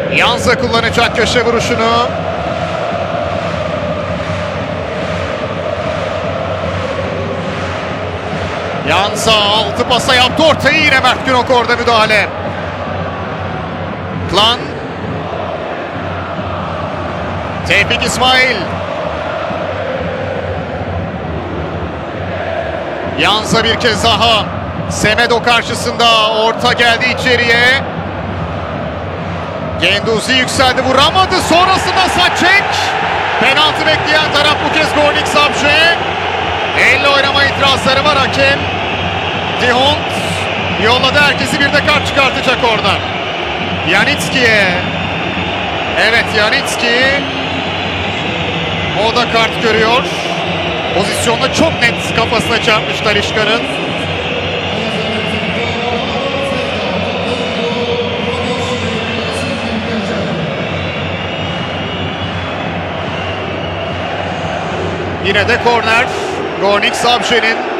Yanza kullanacak köşe vuruşunu. Yanza altı pasa yaptı ortayı, yine Mert Günok orada müdahale. Klan. Tevfik İsmail. Yanza bir kez daha. Semedo karşısında, orta geldi içeriye. Genduzi yükseldi, vuramadı. Sonrasında Saçek. Penaltı bekleyen taraf bu kez Gornik Zabrze. Elle oynama itirazları var hakem. Dihont yolladı, herkesi, bir de kart çıkartacak oradan. Janitski'ye. Evet, Janitski. O da kart görüyor. Pozisyonda çok net kafasına çarpmış Talisca'nın. Yine de korner. Gornik Zabrze'nin.